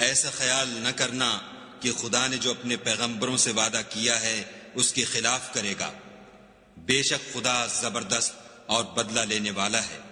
ऐसा ख्याल न करना कि खुदा ने जो अपने पैगंबरों से वादा किया है उसके खिलाफ करेगा। बेशक खुदा जबरदस्त और बदला लेने वाला है।